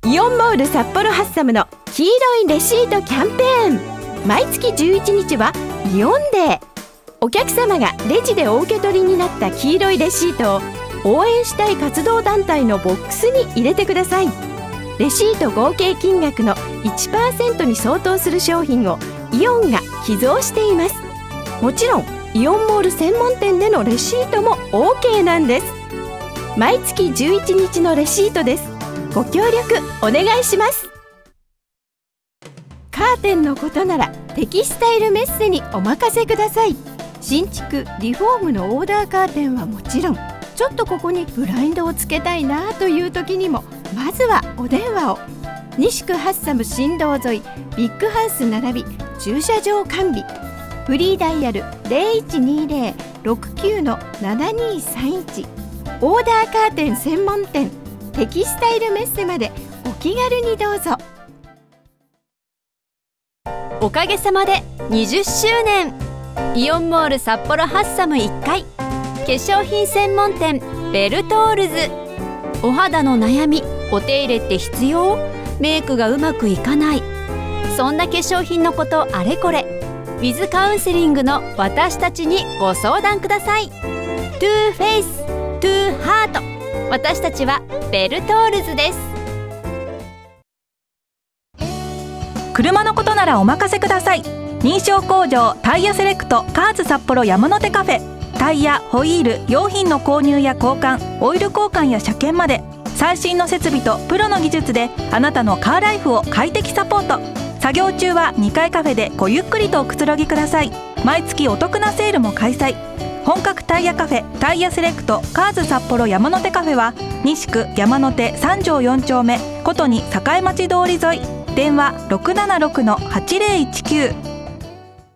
イオンモール札幌ハッサムの黄色いレシートキャンペーン。毎月11日はイオンデー。お客様がレジでお受け取りになった黄色いレシートを応援したい活動団体のボックスに入れてください。レシート合計金額の 1% に相当する商品をイオンが寄贈しています。もちろんイオンモール専門店でのレシートも OK なんです。毎月11日のレシートです。ご協力お願いします。カーテンのことならテキスタイルメッセにお任せください。新築リフォームのオーダーカーテンはもちろん、ちょっとここにブラインドをつけたいなという時にもまずはお電話を。西区ハッサム新道沿いビッグハウス並び駐車場完備。フリーダイヤル 0120-69-7231。 オーダーカーテン専門店テキスタイルメッセまでお気軽にどうぞ。 おかげさまで20周年、イオンモール札幌ハッサム1階、化粧品専門店ベルトールズ。お肌の悩み、お手入れって必要？メイクがうまくいかない、そんな化粧品のことあれこれ、ウィズカウンセリングの私たちにご相談ください。トゥーフェイス、トゥーハート、私たちはベルトールズです。 車のことならお任せください。認証工場タイヤセレクトカーズ札幌山手カフェ。タイヤ、ホイール、用品の購入や交換、オイル交換や車検まで、最新の設備とプロの技術であなたのカーライフを快適サポート。作業中は2階カフェでごゆっくりとおくつろぎください。毎月お得なセールも開催。本格タイヤカフェタイヤセレクトカーズ札幌山手カフェは西区山手3条4丁目ことに栄町通り沿い。電話 676-8019